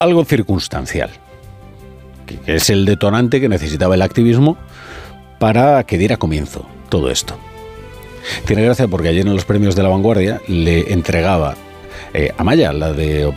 algo circunstancial, que es el detonante que necesitaba el activismo para que diera comienzo todo esto. Tiene gracia porque ayer en los premios de La Vanguardia le entregaba Amaya, la de